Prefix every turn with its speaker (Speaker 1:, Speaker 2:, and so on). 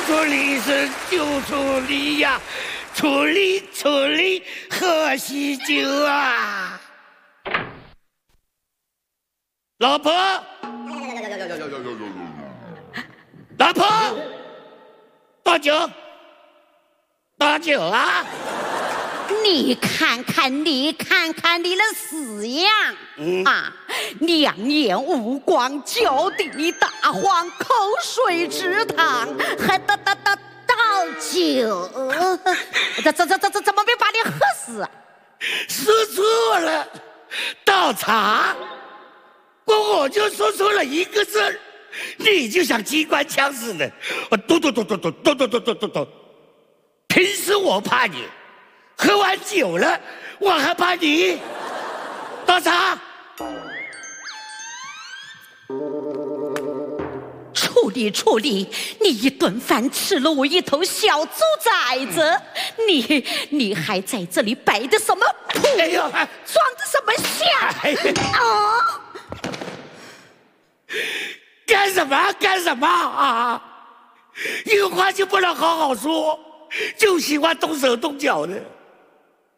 Speaker 1: 出离身就出离呀，出离喝喜酒啊！老婆，老婆，倒酒，倒酒啊！
Speaker 2: 你看看你的死样，两眼无光，脚底打晃，口水直淌，还倒酒，怎么没把你喝死？
Speaker 1: 说错了，倒茶。我就说错了一个字，你就像机关枪似的，咚，平时我怕你。喝完酒了，我还怕你？倒茶。
Speaker 2: 处理！你一顿饭吃了我一头小猪崽子，你还在这里摆的什么谱？
Speaker 1: 哎呦，
Speaker 2: 装的什么相？
Speaker 1: 干什么啊？有话就不能好好说，就喜欢动手动脚的。